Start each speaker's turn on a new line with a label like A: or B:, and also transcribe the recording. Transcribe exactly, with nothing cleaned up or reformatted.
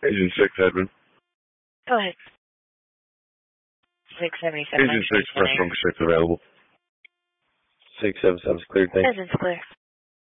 A: Agent six, Edmund.
B: Go ahead. six seventy-seven.
A: Agent six, press number six available.
C: six seven seven is cleared, thanks.
B: Agent's clear.